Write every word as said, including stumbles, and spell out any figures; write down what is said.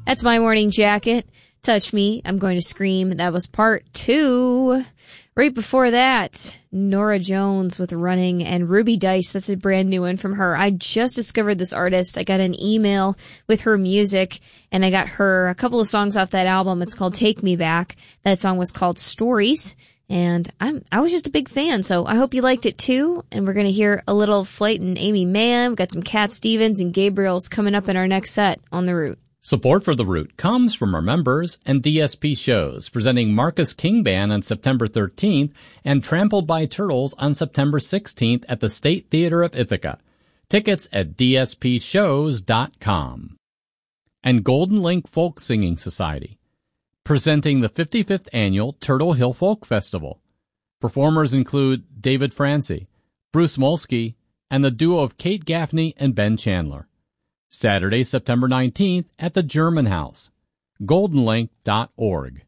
That's My Morning Jacket. Touch Me, I'm Going to Scream. That was part two. Right before that, Norah Jones with Running, and Ruby Dice. That's a brand new one from her. I just discovered this artist. I got an email with her music, and I got her a couple of songs off that album. It's called Take Me Back. That song was called Stories, and I'm, I was just a big fan, so I hope you liked it too. And we're going to hear a little Flight and Amy Mann. We've got some Cat Stevens and Gabriels coming up in our next set on The Root. Support for The Root comes from our members and D S P shows, presenting Marcus King Band on September thirteenth and Trampled by Turtles on September sixteenth at the State Theater of Ithaca. Tickets at d s p shows dot com. And Golden Link Folk Singing Society, presenting the fifty-fifth Annual Turtle Hill Folk Festival. Performers include David Francie, Bruce Molsky, and the duo of Kate Gaffney and Ben Chandler. Saturday, September nineteenth at the German House. golden link dot org.